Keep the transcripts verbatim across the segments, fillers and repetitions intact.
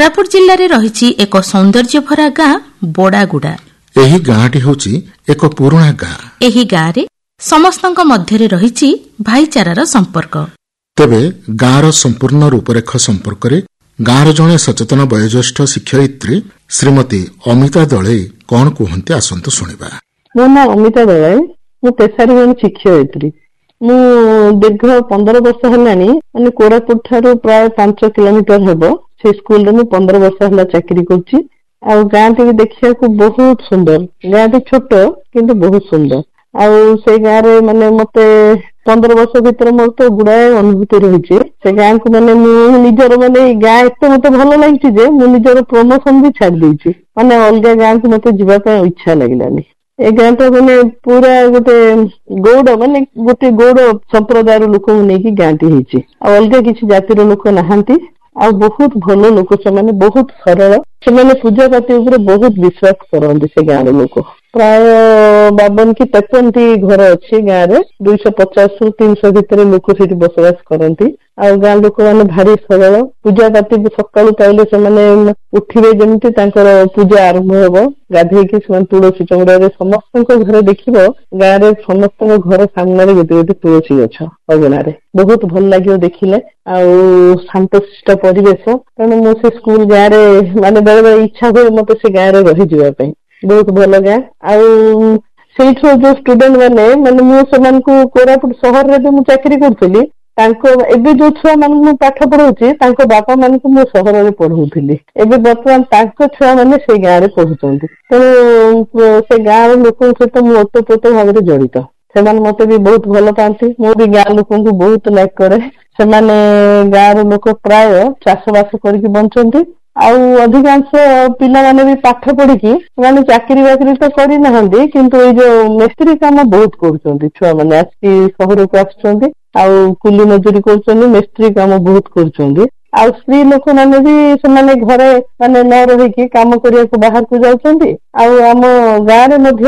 कोरापुट जिल्ला रे रहिछि एक सौंदर्य भरा गाँ बोडागुडा। एही गाँटी होछि एक पुराना गाँ। एही गाँ रे समस्तक मध्यरे रहिछि भाईचारार संपर्क। तेबे गाँर संपूर्ण रूपरेख संपर्क रे गाँर जणे सचेतन वयोज्येष्ठ शिक्षयित्री श्रीमती अमिता दळे कौन कहते आसंतु शुणिबा। मो ना अमिता दळे, मु तेसारी जन शिक्षयित्री। मु दीर्घ पंद्रह वर्ष हेलानी माने कोरापुट ठारू प्राय पांच किलोमीटर हेबो से स्कूल रे मु पंद्रह वर्ष हला चाकरी करछि। आ गाँ टी देखिया को बहुत सुंदर, गाँ टी छोट किंतु बहुत सुंदर। आ से गाँ रे माने मते पंद्रह वर्ष भीतर मोर तो गुड़ाए अनुभूति रही। से गाँ को माने मु निजर माने गाँ एते मते भल लागिछि जे मु निजर प्रमोशन भी छाड़ देछि। माने अलगा गाँ को मते जिबा पे इच्छा लागिलानी। ए गाँ तो माने पूरा गोटे गौड़ माने गोटे गौड़ संप्रदाय लोक नहीं गाँ टी होइछि। आ अलगा किसी जातिर लोक नहांती। आ बहुत भल लोक से माने बहुत सरल से माने पूजा पाती ऊपर बहुत विश्वास करते। से गाँव लोक प्राय बावन की तेपन टी घर अच्छी गाँव रे दुई सौ पचास रु तीन सौ भितर लोक से बसवास करती। आ गाँ लोक मैंने भारी सरल पूजा पाती सकाळु पाइले से माने उठिबे जेमती तांकर पूजा आरंभ हेबो। गाधेकी से तुलसी चौरा रे समस्त घर देखिबो। गाँ रे समस्त घर सामने रे गोटे गोटे तुलसी गछ अगना रे बहुत भल लागियो देखिले। आ शांतशिष्ट परिवेश तेणु मु से स्कूल गाँ रे माने बेले बेले इच्छा हुए मते से गाँ रे रही जीवा पई। बहुत भल गाँ। आ सेठो जो स्टूडेंट माने माने मु समान को कोरापुट शहर रे मु चाकरी करथली। तांको एबे जो छुआ मान मु पाठ पढ़ौछि तांको बापा मान को मु शहर रे पढ़ौथिली। एबे वर्तमान तांको छुआ माने से गाँ रे पढ़ुचंती। तेणु से गाँ रे लोक सहित मु ओतप्रोत भाव रे जड़ित। सेमान मते भी बहुत भल पाती। मु भी गाँ लोक को बहुत लाइक करे। सेमाने गाँ रे लोक प्राय चाष बास करके बंचंती। आउ अधिकांश पिला माने भी पाठ पढ़ी माने चाकरी बाकरी तो करी नहांती किंतु ए जो मिस्त्री काम बहुत करूछंती। छुआ माने आसी शहर को आछंती आउ कुली मजूरी करूछंती, मिस्त्री काम बहुत करूछंती। आउ स्त्री लोक माने भी सेमाने घरे माने न रही की काम करिया को बाहर को जाउछंती। आउ हम गाँ रे मध्य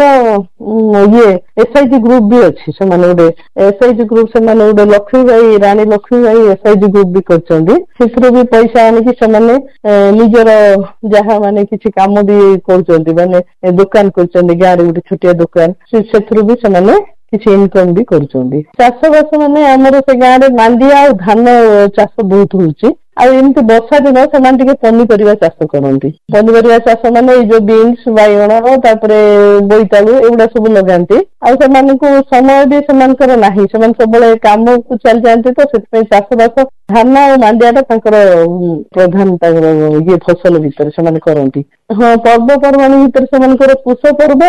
ये एसआईजी ग्रुप भी अछि। सेमाने ओडे एसआईजी ग्रुप सेमाने ओडे लक्ष्मी भाई रानी लक्ष्मी भाई एसआईजी ग्रुप भी करछंती। सेथरो भी पैसा आनी कि सेमाने निजर जहा माने किछि काम भी करछंती। माने दुकान करछंती गाँ रे गोटे छोटिया दुकान सेथरो भी सेमाने किछि इनकम भी करछंती। चाष बास माने हमर से गाँ रे मांडिया और धान चाष बहुत होउछि। आ एमती वर्षा दिन सेमान टिके पनीपरिया चाष करती। पनीपरिया चाष माने जो बीन्स बाइगण तापरे बोईतालु एगुड़ा सब लगाती। आउ सेमानकु समय भी सेमानकर नाही, सेमान सबले काम को चल जाते। तो सेतपे चाष बास धान और मांडियाटा तांकर प्रधान ये फसल भीतर सेमान करती। हाँ पर्व पर्वाणी भीतर सेमानकर पुष पर्व